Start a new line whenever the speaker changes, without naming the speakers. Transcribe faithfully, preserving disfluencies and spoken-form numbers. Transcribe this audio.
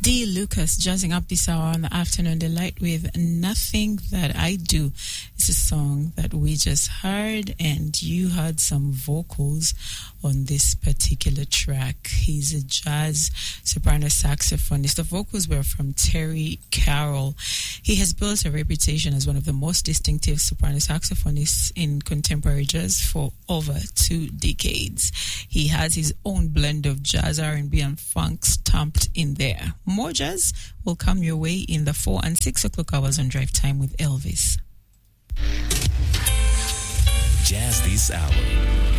D. Lucas jazzing up this hour on the Afternoon Delight with Nothing That I Do. It's a song that we just heard, and you heard some vocals on this particular track. He's a jazz soprano saxophonist. The vocals were from Terry Carroll. He has built a reputation as one of the most distinctive soprano saxophonists in contemporary jazz for over two decades. He has his own blend of jazz, R and B, and funk stamped in there. More jazz will come your way in the four and six o'clock hours on Drive Time with Elvis.
Jazz this hour